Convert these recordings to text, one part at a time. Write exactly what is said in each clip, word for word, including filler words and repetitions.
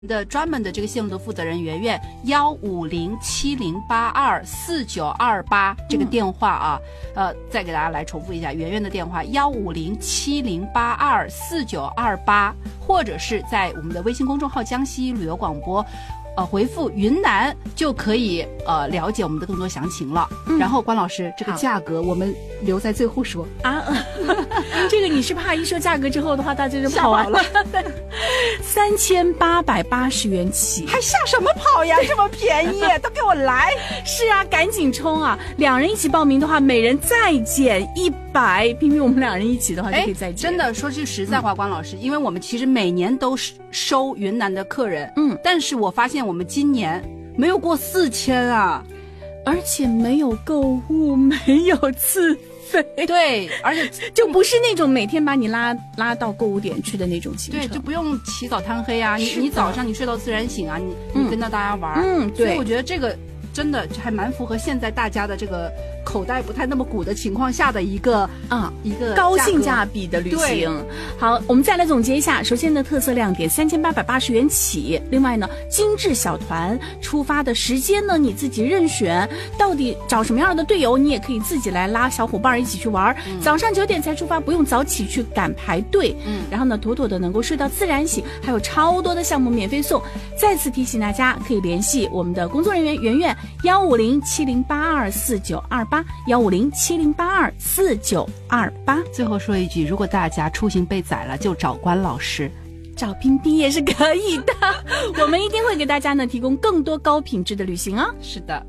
的专门的这个线路的负责人圆圆，幺五零七零八二四九二八这个电话啊，嗯、呃，再给大家来重复一下圆圆的电话幺五零七零八二四九二八，或者是在我们的微信公众号江西旅游广播。呃，回复云南就可以呃了解我们的更多详情了。嗯、然后关老师，这个价格我们留在最后说啊。这个你是怕一说价格之后的话，大家就跑完了。三千八百八十元起， 还下什么跑呀？这么便宜，都给我来！ 是啊，赶紧冲啊！两人一起报名的话，每人再减一百。偏偏我们两人一起的话，就可以再减。 真的说句实在话，嗯、关老师，因为我们其实每年都收云南的客人，嗯，但是我发现。我们今年没有过四千啊， 而且没有购物，没有自费， 对，而且就不是那种每天把你拉拉到购物点去的那种行程， 对，就不用起早贪黑啊，你你早上你睡到自然醒啊，你你跟着大家玩， 嗯，对， 所以我觉得这个真的还蛮符合现在大家的这个口袋不太那么鼓的情况下的一个啊一个高性价比的旅行。好，我们再来总结一下。首先呢，特色亮点三千八百八十元起。另外呢，精致小团出发的时间呢，你自己任选。到底找什么样的队友，你也可以自己来拉小伙伴一起去玩。嗯、早上九点才出发，不用早起去赶排队。嗯，然后呢，妥妥的能够睡到自然醒，还有超多的项目免费送。再次提醒大家，可以联系我们的工作人员圆圆幺五零七零八二四九二八幺五零七零八二四九二八。 最后说一句，如果大家出行被宰了，就找关老师， 找冰冰也是可以的。我们一定会给大家呢提供更多高品质的旅行啊。 是的。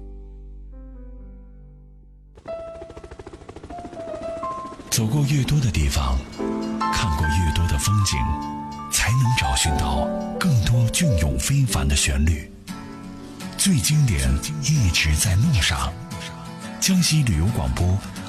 走过越多的地方，看过越多的风景，才能找寻到更多隽永非凡的旋律。最经典一直在路上。江西旅游广播